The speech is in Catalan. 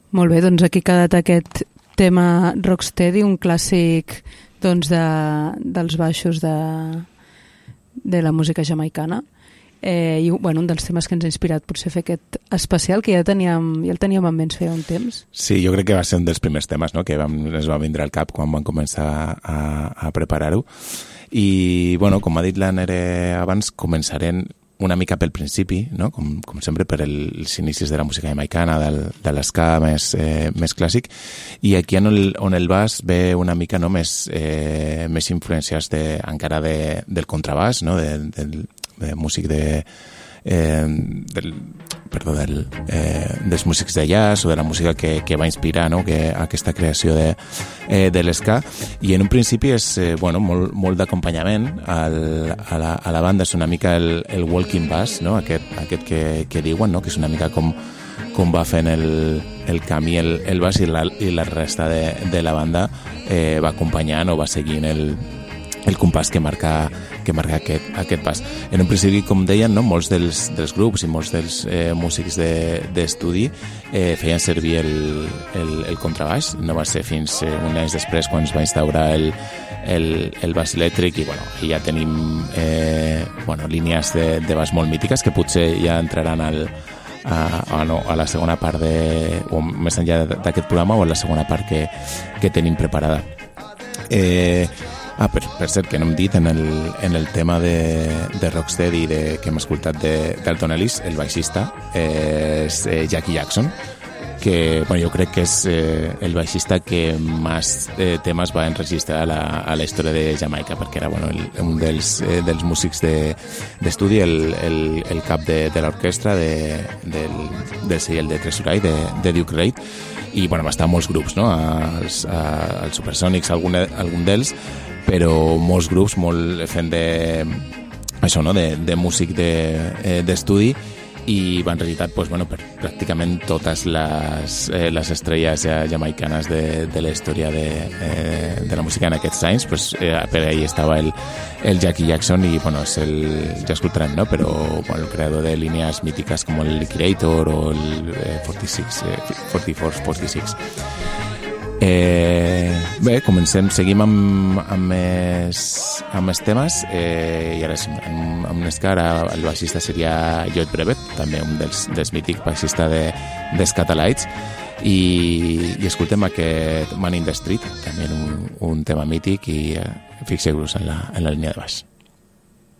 Molt bé, doncs aquí ha quedat aquest tema Rocksteady, un clàssic doncs, dels baixos de la música jamaicana. I bueno, un dels temes que ens ha inspirat potser fer aquest especial, que ja el teníem en ment feia un temps. Sí, jo crec que va ser un dels primers temes, no?, que ens va vindre al cap quan vam començar a preparar-ho. I, bueno, com ha dit la Nere abans, començarem una mica pel principi, no?, com sempre per els inicis de la música jamaicana, de l'esca més clàssic, i aquí on el baix ve una mica, no?, més influències encara del contrabaix, no?, de músic dels músics de jazz o de la música que va inspirar, no?, aquesta creació de l'esca. I en un principi és molt d'acompanyament a la banda. És una mica el walking bass, no?, aquest que diuen, no?, que és una mica com va fent el camí el bass, i la resta de la banda va acompanyant o va seguint el compàs que marca aquest pas. En un principi, com deien, no, molts dels grups i molts dels músics d'estudi feien servir el contrabaix. No va ser fins un any després quan es va instaurar el baix elèctric, i i ja tenim línies de baix molt mítiques que potser ja entraran a la segona part o més enllà d'aquest programa, o a la segona part que tenim preparada. Per cert, que no hem dit en el tema de Rocksteady que hem escoltat d'Alton Ellis, el baixista és Jackie Jackson, que jo crec que és el baixista que més temes va enregistrar a la història de Jamaica, perquè era un dels músics d'estudi, el cap de l'orquestra del segell de Treasure Eye, de Duke Reid, i va estar a molts grups, no?, als Supersonics, algun d'ells, però molts grups fent de músic d'estudi, i en realitat per pràcticament totes les estrelles jamaicanes de la història de la música en aquests anys. Per ahí estava el Jackie Jackson, i ja escoltarem, no?, però el creador de línies mítiques com el Liquidator o el 44-46. Bé, seguim amb més temes, i ara amb l'esca. El baixista seria Lloyd Brevet, també un dels mítics baixistes de Scatalites, i escoltem aquest Man in the Street, també un tema mític, i fixeu-vos en la línia de baix.